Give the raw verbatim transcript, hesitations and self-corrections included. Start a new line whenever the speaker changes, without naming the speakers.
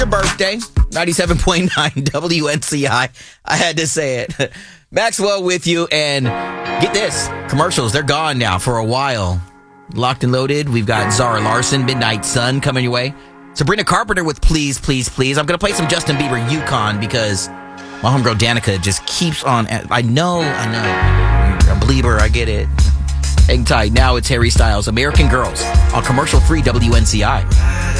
your birthday. ninety-seven point nine W N C I. I had to say it. Maxwell with you, and get this. Commercials, they're gone now for a while. Locked and loaded. We've got Zara Larson, Midnight Sun coming your way. Sabrina Carpenter with Please, Please, Please. I'm going to play some Justin Bieber Yukon because my homegirl Danica just keeps on. I know, I know. You're a believer. I get it. Hang tight. Now it's Harry Styles, American Girls on commercial-free W N C I.